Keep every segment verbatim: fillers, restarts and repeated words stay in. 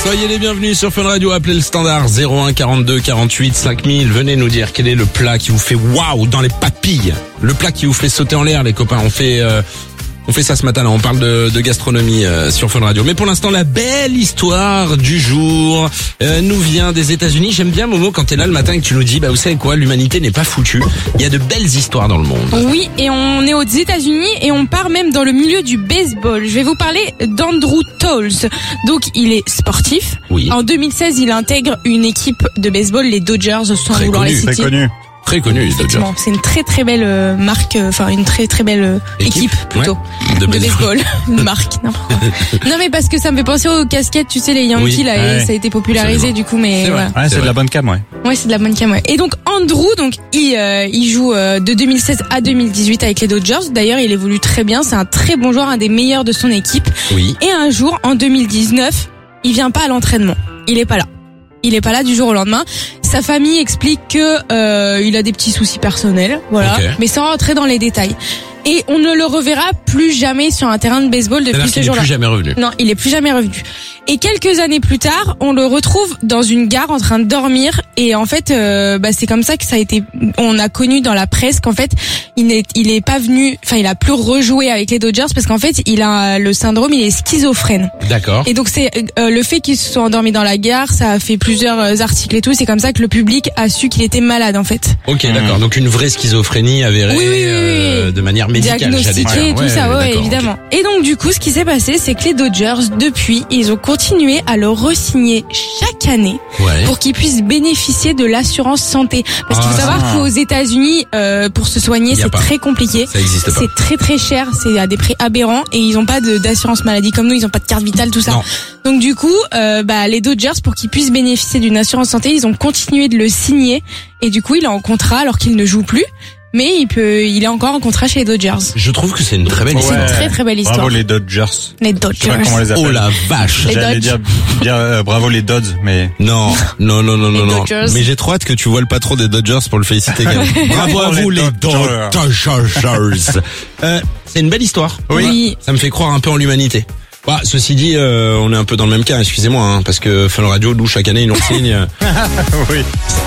Soyez les bienvenus sur Fun Radio, appelez le standard zéro un quarante-deux quarante-huit cinq mille. Venez nous dire quel est le plat qui vous fait waouh dans les papilles. Le plat qui vous fait sauter en l'air, les copains. On fait... Euh On fait ça ce matin là, on parle de, de gastronomie euh, sur Fun Radio. Mais pour l'instant, la belle histoire du jour euh, nous vient des États-Unis. J'aime bien Momo quand t'es là le matin et que tu nous dis, bah vous savez quoi, l'humanité n'est pas foutue. Il y a de belles histoires dans le monde. Oui, et on est aux États-Unis et on part même dans le milieu du baseball. Je vais vous parler d'Andrew Toles. Donc il est sportif. Oui. En deux mille seize, il intègre une équipe de baseball, les Dodgers, sans Très vouloir connu, les Très citer. connu. Très connu les Dodgers. Effectivement, c'est une très très belle euh, marque, enfin euh, une très très belle euh, équipe, équipe plutôt ouais, de, de baseball. baseball, une marque. N'importe quoi. Non mais parce que ça me fait penser aux casquettes, tu sais les Yankees Oui, là, ouais. et ça a été popularisé Absolument. du coup, mais C'est vrai. voilà. Ouais, c'est, C'est de la vrai. bonne cam, ouais. Ouais, c'est de la bonne cam. Ouais. Et donc Andrew, donc il euh, il joue euh, de deux mille seize à deux mille dix-huit avec les Dodgers. D'ailleurs, il évolue très bien. C'est un très bon joueur, un des meilleurs de son équipe. Oui. Et un jour, en deux mille dix-neuf, il vient pas à l'entraînement. Il est pas là. Il est pas là du jour au lendemain. Sa famille explique que euh, il a des petits soucis personnels, voilà, Okay. mais sans rentrer dans les détails. Et on ne le reverra plus jamais sur un terrain de baseball depuis C'est-à-dire ce qu'il n'est jour-là. plus jamais revenu. Non, il est plus jamais revenu. Et quelques années plus tard, on le retrouve dans une gare en train de dormir. Et en fait, euh, bah, c'est comme ça que ça a été. On a connu dans la presse qu'en fait, il n'est, il est pas venu. Enfin, il a plus rejoué avec les Dodgers parce qu'en fait, il a le syndrome, il est schizophrène. D'accord. Et donc c'est euh, le fait qu'il se soit endormi dans la gare, ça a fait plusieurs euh, articles et tout. C'est comme ça que le public a su qu'il était malade en fait. Ok, d'accord. Donc une vraie schizophrénie avérée Oui, oui, oui, oui. euh, de manière médicale, j'allais Diagnostiqué dire. et tout Ouais, ça, ouais, d'accord, évidemment. ok. Et donc du coup, ce qui s'est passé, c'est que les Dodgers, depuis, ils ont continué à le re-signer chaque année Ouais. pour qu'il puisse bénéficier de l'assurance santé. Parce qu'il faut Ah. savoir qu'aux États-Unis, euh, pour se soigner, Y a c'est pas. très compliqué. Ça existe pas. C'est très très cher, c'est à des prix aberrants et ils ont pas de d'assurance maladie comme nous, ils ont pas de carte vitale, tout ça. Non. Donc du coup, euh, bah les Dodgers, pour qu'ils puissent bénéficier d'une assurance santé, ils ont continué de le signer et du coup il est en contrat alors qu'il ne joue plus, mais il peut, il est encore en contrat chez les Dodgers. Je trouve que c'est une très belle C'est histoire. une très très belle histoire. Bravo les Dodgers. Les Je sais pas Dodgers. comment on les appelle. Oh la vache. Les J'allais Dodge. dire, dire euh, bravo les Dodds, mais Non, non, non, non, Les non, non. Dodgers. Mais j'ai trop hâte que tu vois le patron des Dodgers pour le féliciter également. Bravo à Les vous les Dodgers. Dodgers. euh, c'est une belle histoire. Oui. Ça me fait croire un peu en l'humanité. Bah, ceci dit, euh, on est un peu dans le même cas, excusez-moi, hein, parce que Fun Radio, nous, chaque année, ils nous signe. oui.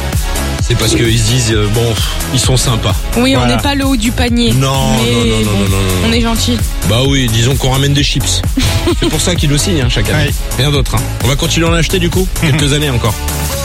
C'est parce qu'ils se disent, euh, bon, ils sont sympas. Oui, on Voilà. n'est pas le haut du panier. Non, mais non, non, non, bon, non, non, non. On est gentil. Bah oui, disons qu'on ramène des chips. C'est pour ça qu'ils nous signent, hein, chaque année. Oui. Rien d'autre, hein. On va continuer à en acheter, du coup, quelques années encore.